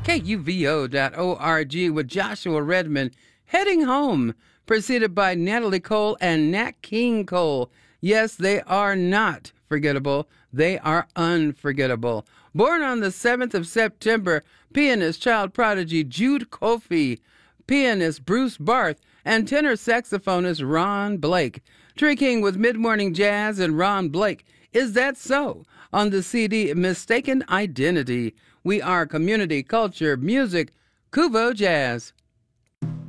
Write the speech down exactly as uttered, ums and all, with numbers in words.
K U V O dot org with Joshua Redmond, Heading Home, preceded by Natalie Cole and Nat King Cole. Yes, they are not forgettable. They are unforgettable. Born on the seventh of September, pianist, child prodigy Jude Coffey, pianist Bruce Barth, and tenor saxophonist Ron Blake. Tree King with Mid-Morning Jazz and Ron Blake. Is That So? On the C D Mistaken Identity. We are community, culture, music, Kuvo Jazz.